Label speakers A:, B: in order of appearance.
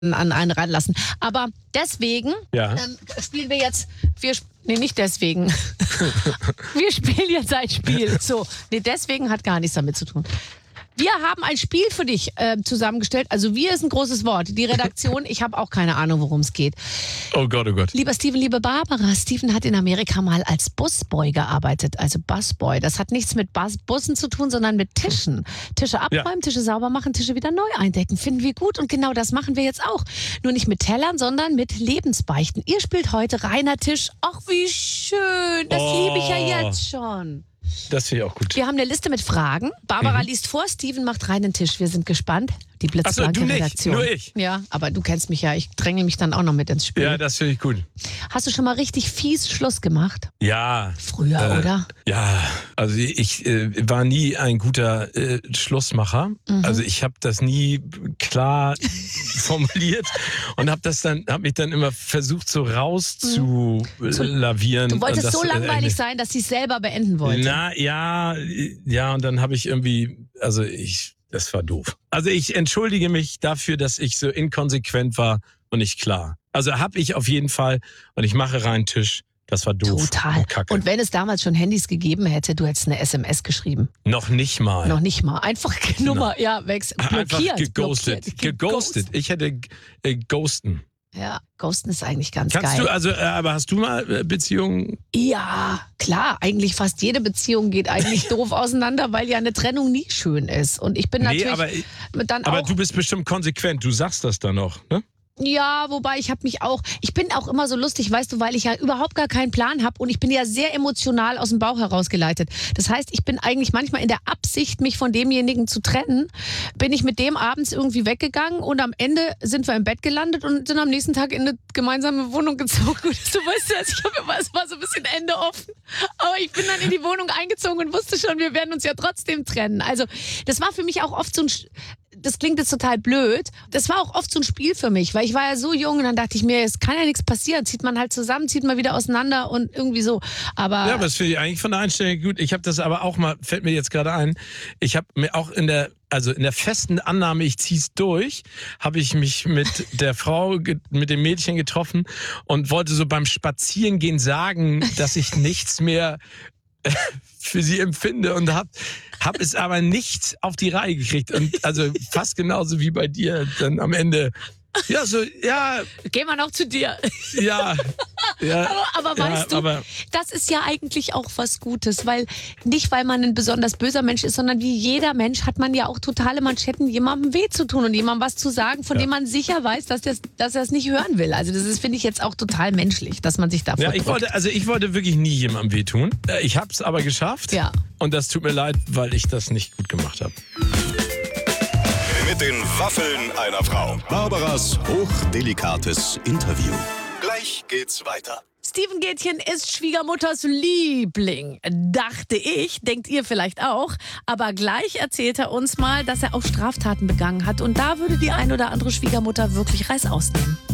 A: an einen ranlassen. Aber deswegen
B: Ja.
A: spielen wir jetzt, nee, nicht deswegen. Wir spielen jetzt ein Spiel. So, nee, deswegen hat gar nichts damit zu tun. Wir haben ein Spiel für dich zusammengestellt. Also wir ist ein großes Wort. Die Redaktion, ich habe auch keine Ahnung, worum es geht.
B: Oh Gott, oh Gott.
A: Lieber Steven, liebe Barbara, Steven hat in Amerika mal als Busboy gearbeitet, also Busboy. Das hat nichts mit Bussen zu tun, sondern mit Tischen. Tische abräumen, Tische sauber machen, Tische wieder neu eindecken. Finden wir gut und genau das machen wir jetzt auch. Nur nicht mit Tellern, sondern mit Lebensbeichten. Ihr spielt heute reiner Tisch. Ach, wie schön. Das liebe ich ja jetzt schon.
B: Das finde ich auch gut.
A: Wir haben eine Liste mit Fragen. Barbara liest vor, Steven macht reinen Tisch. Wir sind gespannt. Die blitzblanke
B: Ach so, du nicht,
A: Redaktion.
B: nur ich.
A: Ja, aber du kennst mich ja. Ich dränge mich dann auch noch mit ins Spiel.
B: Ja, das finde ich gut.
A: Hast du schon mal richtig fies Schluss gemacht?
B: Ja.
A: Früher, oder?
B: Ja, also ich war nie ein guter Schlussmacher. Also ich habe das nie klar formuliert und habe mich dann immer versucht so rauszulavieren.
A: Du wolltest
B: und das,
A: so langweilig sein, dass sie es selber beenden wollte.
B: Na ja, und dann habe ich irgendwie, das war doof. Also ich entschuldige mich dafür, dass ich so inkonsequent war und nicht klar. Also habe ich auf jeden Fall und ich mache reinen Tisch. Das war doof.
A: Total.
B: Kacke.
A: Und wenn es damals schon Handys gegeben hätte, du hättest eine SMS geschrieben.
B: Noch nicht mal.
A: Noch nicht mal. Einfach Nummer, blockiert.
B: Einfach geghostet. Ich hätte ghosten.
A: Ja, ghosten ist eigentlich ganz
B: Kannst
A: geil.
B: du, aber hast du mal Beziehungen?
A: Ja, klar. Eigentlich fast jede Beziehung geht eigentlich doof auseinander, weil ja eine Trennung nie schön ist. Und ich bin natürlich dann
B: aber
A: auch...
B: du bist bestimmt konsequent. Du sagst das dann noch, ne?
A: Ja, wobei ich bin auch immer so lustig, weißt du, weil ich ja überhaupt gar keinen Plan habe und ich bin ja sehr emotional aus dem Bauch herausgeleitet. Das heißt, ich bin eigentlich manchmal in der Absicht, mich von demjenigen zu trennen, bin ich mit dem abends irgendwie weggegangen und am Ende sind wir im Bett gelandet und sind am nächsten Tag in eine gemeinsame Wohnung gezogen. Und du weißt ja, es war so ein bisschen Ende offen, aber ich bin dann in die Wohnung eingezogen und wusste schon, wir werden uns ja trotzdem trennen. Also das war für mich auch oft so ein... Das klingt jetzt total blöd. Das war auch oft so ein Spiel für mich, weil ich war ja so jung und dann dachte ich mir, es kann ja nichts passieren. Zieht man halt zusammen, zieht man wieder auseinander und irgendwie so. Aber
B: ja, das finde ich eigentlich von der Einstellung gut. Ich habe das aber auch mal, fällt mir jetzt gerade ein, ich habe mir auch in der festen Annahme, ich zieh's durch, habe ich mich mit der Frau, mit dem Mädchen getroffen und wollte so beim Spazierengehen sagen, dass ich nichts mehr für sie empfinde und hab es aber nicht auf die Reihe gekriegt und also fast genauso wie bei dir dann am Ende. Ja, so, ja.
A: Gehen wir noch zu dir.
B: Ja.
A: Aber weißt du, das ist ja eigentlich auch was Gutes, weil nicht, weil man ein besonders böser Mensch ist, sondern wie jeder Mensch hat man ja auch totale Manschetten, jemandem weh zu tun und jemandem was zu sagen, von dem man sicher weiß, dass er es nicht hören will. Also das ist, finde ich, jetzt auch total menschlich, dass man sich davor
B: ich wollte wirklich nie jemandem wehtun. Ich habe es aber geschafft.
A: Ja.
B: Und das tut mir leid, weil ich das nicht gut gemacht habe.
C: Mit den Waffeln einer Frau. Barbaras hochdelikates Interview. Gleich geht's weiter.
A: Steven Gätchen ist Schwiegermutters Liebling, dachte ich, denkt ihr vielleicht auch. Aber gleich erzählt er uns mal, dass er auch Straftaten begangen hat. Und da würde die ein oder andere Schwiegermutter wirklich Reißaus nehmen.